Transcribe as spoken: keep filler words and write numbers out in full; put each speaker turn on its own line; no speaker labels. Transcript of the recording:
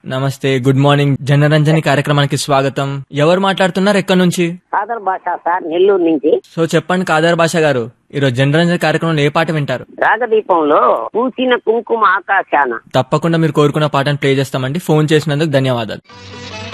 నమస్తే, good morning. Janaranjani కార్యక్రమానికి స్వాగతం. ఎవరు మాట్లాడుతున్నారు, ఎక్కడి నుంచి?
కాదర్ భాష సార్, నెల్లూరు నుంచి.
సో చెప్పండి కాదర్ భాష గారు, ఈరోజు జనరంజని కార్యక్రమంలో ఏ పాట వింటారు?
రాగదీపంలో పూసిన కుంకుమ ఆకాశాన.
తప్పకుండా మీరు కోరుకున్న పాటను ప్లే చేస్తామండి. ఫోన్ చేసినందుకు ధన్యవాదాలు.